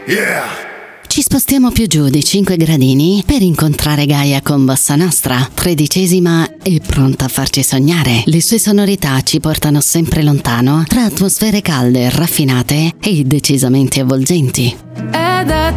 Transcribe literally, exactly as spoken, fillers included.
Yeah! Ci spostiamo più giù di cinque gradini per incontrare Gaia con Bossa Nostra, tredicesima e pronta a farci sognare. Le sue sonorità ci portano sempre lontano tra atmosfere calde, raffinate e decisamente avvolgenti. È da